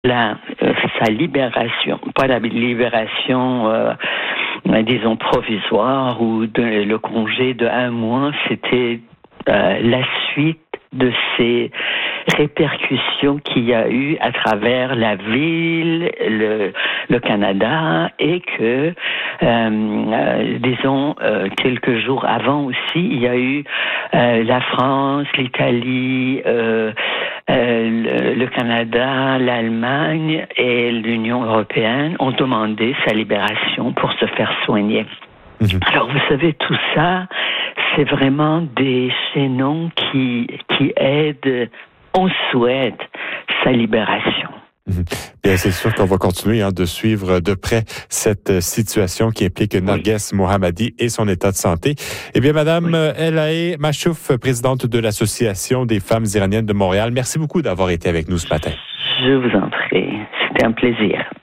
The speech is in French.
sa libération, pas la libération, disons, provisoire ou le congé de 1 mois, c'était la suite de ces répercussions qu'il y a eu à travers la ville, le Canada, et que, disons, quelques jours avant aussi, il y a eu la France, l'Italie, le Canada, l'Allemagne et l'Union européenne ont demandé sa libération pour se faire soigner. Alors, vous savez, tout ça, c'est vraiment des chaînons qui aident, on souhaite, sa libération. Bien, c'est sûr qu'on va continuer de suivre de près cette situation qui implique Narges Mohammadi et son état de santé. Eh bien, Madame Elahe Machouf, présidente de l'Association des femmes iraniennes de Montréal, merci beaucoup d'avoir été avec nous ce matin. Je vous en prie, c'était un plaisir.